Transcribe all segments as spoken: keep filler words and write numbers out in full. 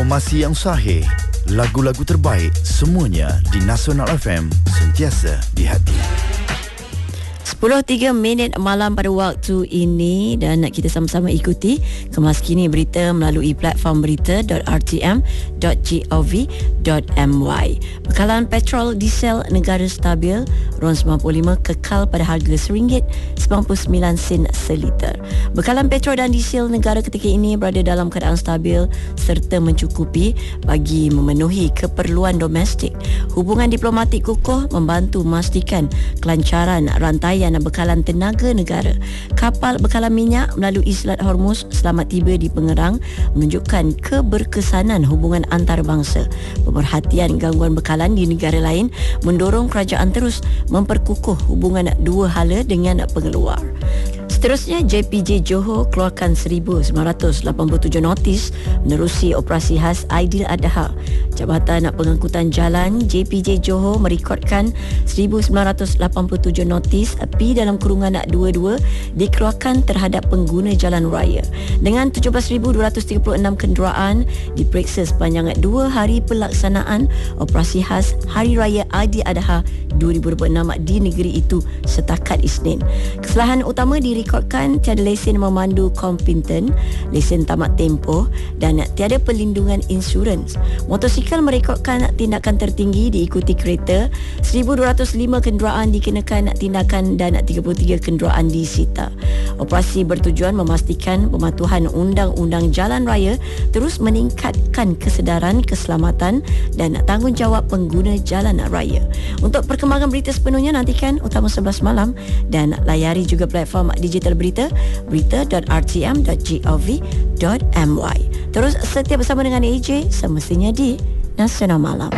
Informasi yang sahih, lagu-lagu terbaik, semuanya di Nasional F M, sentiasa di hati. sepuluh tiga minit malam pada waktu ini, dan kita sama-sama ikuti kemas kini berita melalui platform berita dot r t m dot gov dot m y. Bekalan petrol diesel negara stabil, RON sembilan puluh lima kekal pada harga satu ringgit sembilan puluh sembilan sen seliter. Bekalan petrol dan diesel negara ketika ini berada dalam keadaan stabil serta mencukupi bagi memenuhi keperluan domestik. Hubungan diplomatik kukuh membantu memastikan kelancaran rantaian bekalan tenaga negara. Kapal bekalan minyak melalui Selat Hormuz selamat tiba di Pengerang menunjukkan keberkesanan hubungan antarabangsa. Pemerhatian gangguan bekalan di negara lain mendorong kerajaan terus memperkukuh hubungan dua hala dengan pengeluar. Seterusnya, J P J Johor keluarkan seribu sembilan ratus lapan puluh tujuh notis menerusi operasi khas Aidiladha. Jabatan Pengangkutan Jalan J P J Johor merekodkan seribu sembilan ratus lapan puluh tujuh notis P dalam kurungan dua puluh dua dikeluarkan terhadap pengguna jalan raya. Dengan tujuh belas ribu dua ratus tiga puluh enam kenderaan diperiksa sepanjang dua hari pelaksanaan operasi khas Hari Raya Aidiladha dua ribu dua puluh enam di negeri itu setakat Isnin. Kesalahan utama direkodkan tiada lesen memandu kompeten, lesen tamat tempoh dan tiada perlindungan insurans. Motosikal merekodkan tindakan tertinggi diikuti kereta, seribu dua ratus lima kenderaan dikenakan tindakan dan tiga puluh tiga kenderaan disita. Operasi bertujuan memastikan pematuhan undang-undang jalan raya terus meningkatkan kesedaran keselamatan dan tanggungjawab pengguna jalan raya. Untuk perkembangan berita sepenuhnya nantikan Utama sebelas malam dan layari juga platform digital berita berita dot r t m dot gov dot m y. Terus setia bersama dengan A J semestinya di Nasional Malam.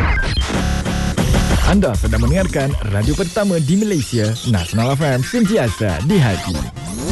Anda sedang mendengarkan radio pertama di Malaysia, Nasional F M, sentiasa di hati.